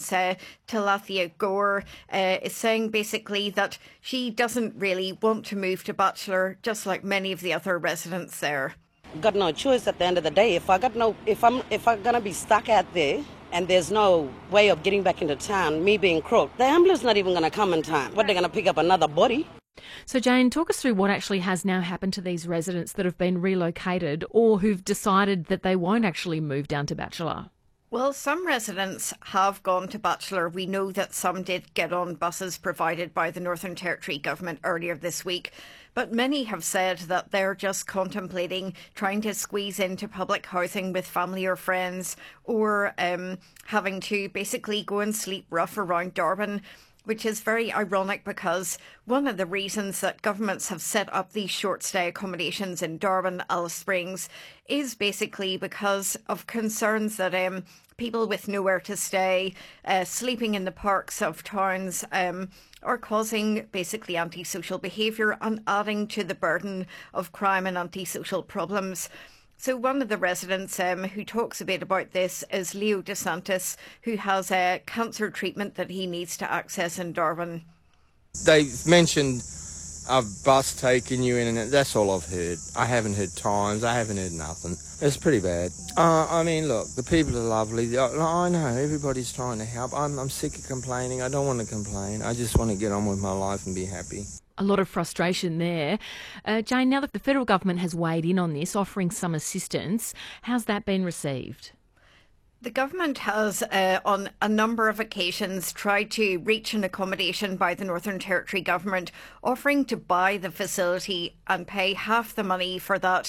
residents, Talathia Gore, is saying basically that she doesn't really want to move to Bachelor, just like many of the other residents there. Got no choice at the end of the day. If I'm gonna be stuck out there and there's no way of getting back into town, me being crooked, the ambulance not even gonna come in time. What, they're gonna pick up another body? So Jane, talk us through what actually has now happened to these residents that have been relocated or who've decided that they won't actually move down to Bachelor. Well, some residents have gone to Bachelor. We know that some did get on buses provided by the Northern Territory Government earlier this week, but many have said that they're just contemplating trying to squeeze into public housing with family or friends, or having to basically go and sleep rough around Darwin, which is very ironic because one of the reasons that governments have set up these short stay accommodations in Darwin, Alice Springs, is basically because of concerns that people with nowhere to stay, sleeping in the parks of towns, are causing basically antisocial behaviour and adding to the burden of crime and antisocial problems. So one of the residents who talks a bit about this is Leo DeSantis, who has a cancer treatment that he needs to access in Darwin. They mentioned a bus taking you in, and that's all I've heard. I haven't heard times, I haven't heard nothing. It's pretty bad. I mean, look, the people are lovely. I know, everybody's trying to help. I'm sick of complaining. I don't want to complain. I just want to get on with my life and be happy. A lot of frustration there. Jane, now that the federal government has weighed in on this, offering some assistance, how's that been received? The government has, on a number of occasions, tried to reach an accommodation by the Northern Territory Government, offering to buy the facility and pay half the money for that,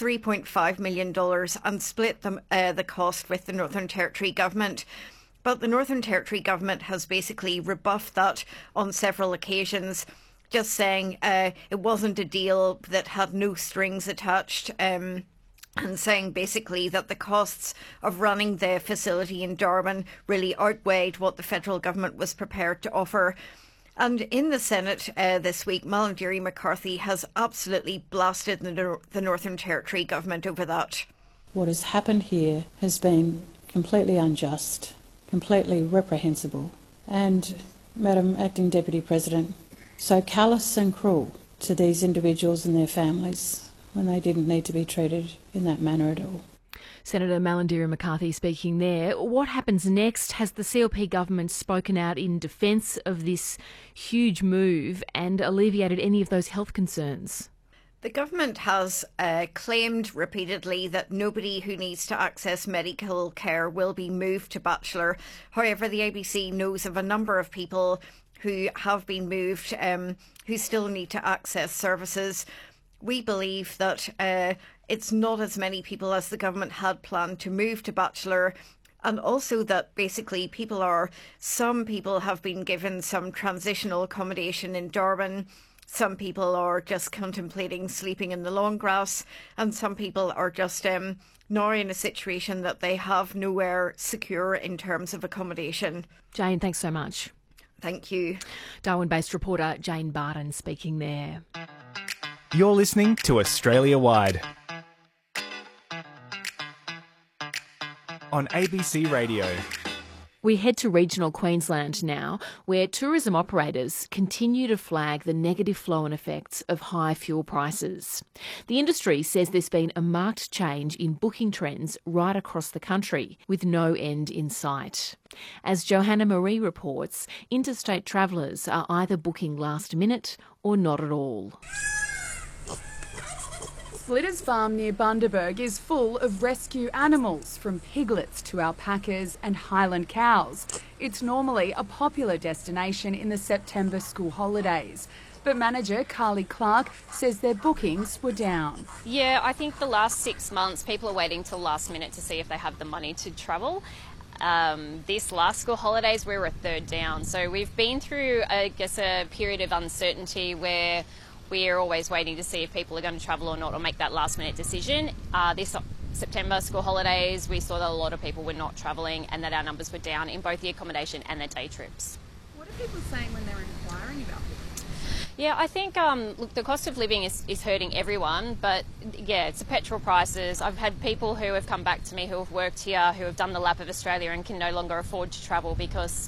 $3.5 million, and split the cost with the Northern Territory Government. But the Northern Territory Government has basically rebuffed that on several occasions, just saying it wasn't a deal that had no strings attached, and saying basically that the costs of running the facility in Darwin really outweighed what the federal government was prepared to offer. And in the Senate this week, Malarndirri McCarthy has absolutely blasted the Northern Territory Government over that. What has happened here has been completely unjust, completely reprehensible, and, Madam Acting Deputy President, so callous and cruel to these individuals and their families when they didn't need to be treated in that manner at all. Senator Malarndirri McCarthy speaking there. What happens next? Has the CLP government spoken out in defence of this huge move and alleviated any of those health concerns? The government has claimed repeatedly that nobody who needs to access medical care will be moved to Bachelor. However, the ABC knows of a number of people who have been moved, who still need to access services. We believe that it's not as many people as the government had planned to move to Bachelor, and also that basically some people have been given some transitional accommodation in Darwin. Some people are just contemplating sleeping in the long grass, and some people are just now in a situation that they have nowhere secure in terms of accommodation. Jane, thanks so much. Thank you. Darwin-based reporter Jane Barton speaking there. You're listening to Australia Wide on ABC Radio. We head to regional Queensland now, where tourism operators continue to flag the negative flow-on effects of high fuel prices. The industry says there's been a marked change in booking trends right across the country, with no end in sight. As Johanna Marie reports, interstate travellers are either booking last minute or not at all. Flitters Farm near Bundaberg is full of rescue animals, from piglets to alpacas and Highland cows. It's normally a popular destination in the September school holidays. But manager Carly Clark says their bookings were down. Yeah, I think the last 6 months people are waiting till last minute to see if they have the money to travel. This last school holidays we were a third down. So we've been through, I guess, a period of uncertainty where we're always waiting to see if people are going to travel or not, or make that last minute decision. This September school holidays, we saw that a lot of people were not travelling and that our numbers were down in both the accommodation and the day trips. What are people saying when they're inquiring about it? Yeah, I think, look, the cost of living is hurting everyone, but yeah, it's the petrol prices. I've had people who have come back to me who have worked here, who have done the lap of Australia and can no longer afford to travel because